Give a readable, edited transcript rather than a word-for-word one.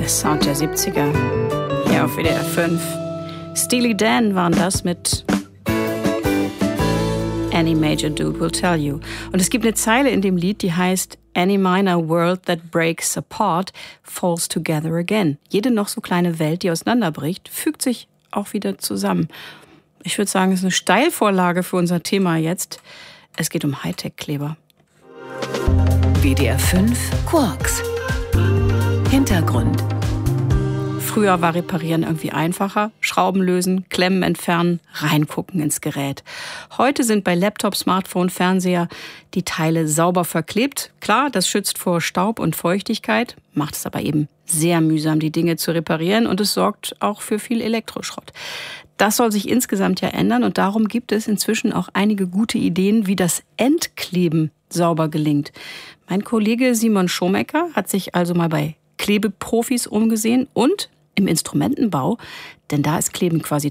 Sound der 70er. Hier auf WDR 5. Steely Dan waren das mit Any Major Dude Will Tell You. Und es gibt eine Zeile in dem Lied, die heißt Any minor world that breaks apart falls together again. Jede noch so kleine Welt, die auseinanderbricht, fügt sich auch wieder zusammen. Ich würde sagen, es ist eine Steilvorlage für unser Thema jetzt. Es geht um Hightech-Kleber. WDR 5 Quarks. Hintergrund. Früher war Reparieren irgendwie einfacher. Schrauben lösen, Klemmen entfernen, reingucken ins Gerät. Heute sind bei Laptop, Smartphone, Fernseher die Teile sauber verklebt. Klar, das schützt vor Staub und Feuchtigkeit, macht es aber eben sehr mühsam, die Dinge zu reparieren, und es sorgt auch für viel Elektroschrott. Das soll sich insgesamt ja ändern, und darum gibt es inzwischen auch einige gute Ideen, wie das Entkleben sauber gelingt. Mein Kollege Simon Schomecker hat sich also mal bei Klebeprofis umgesehen und im Instrumentenbau, denn da ist Kleben quasi